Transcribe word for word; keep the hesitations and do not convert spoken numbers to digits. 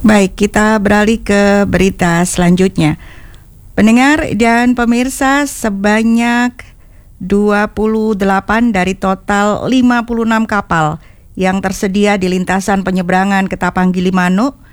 Baik, kita beralih ke berita selanjutnya. Pendengar dan pemirsa, sebanyak dua puluh delapan dari total lima puluh enam kapal yang tersedia di lintasan penyeberangan Ketapang Gilimanuk